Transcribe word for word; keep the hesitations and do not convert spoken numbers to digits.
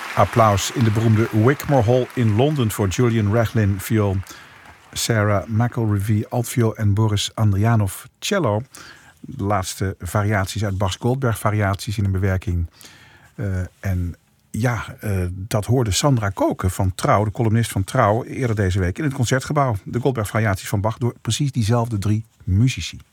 Applaus in de beroemde Wigmore Hall in Londen voor Julian Raglan viool, Sarah McElrevy altviool en Boris Andrianov cello. De laatste variaties uit Bach's Goldberg variaties in een bewerking. Uh, en ja, uh, dat hoorde Sandra Koken van Trouw, de columnist van Trouw, eerder deze week in het Concertgebouw. De Goldberg variaties van Bach door precies diezelfde drie muzici.